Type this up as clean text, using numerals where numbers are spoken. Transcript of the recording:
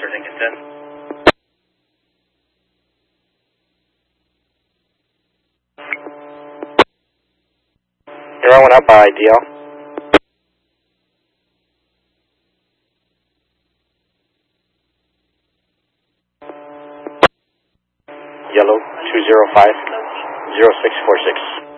Roger, Lincoln 10. Air 1 up by DL. Yellow 205 0646.